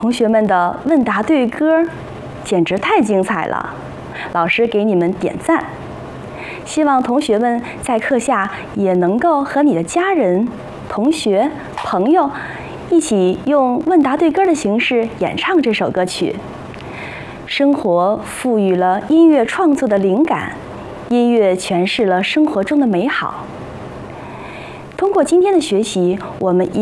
同学们的问答对歌简直太精彩了，老师给你们点赞。希望同学们在课下也能够和你的家人、同学、朋友一起用问答对歌的形式演唱这首歌曲。生活赋予了音乐创作的灵感，音乐诠释了生活中的美好。通过今天的学习，我们